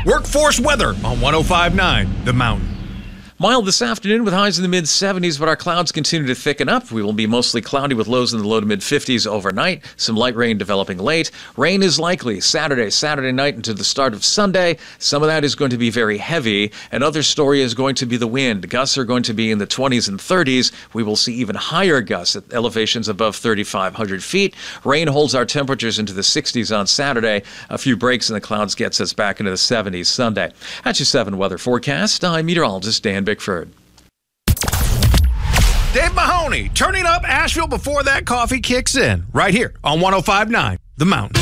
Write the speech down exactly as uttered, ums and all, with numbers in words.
Workforce weather on one oh five point nine The Mountain. Mild this afternoon with highs in the mid seventies, but our clouds continue to thicken up. We will be mostly cloudy with lows in the low to mid fifties overnight. Some light rain developing late. Rain is likely Saturday, Saturday night into the start of Sunday. Some of that is going to be very heavy. Another story is going to be the wind. Gusts are going to be in the twenties and thirties. We will see even higher gusts at elevations above thirty-five hundred feet. Rain holds our temperatures into the sixties on Saturday. A few breaks in the clouds gets us back into the seventies Sunday. At your seven weather forecast, I'm meteorologist Dan Bickford. Dave Mahoney, turning up Asheville before that coffee kicks in, right here on one oh five point nine The Mountain.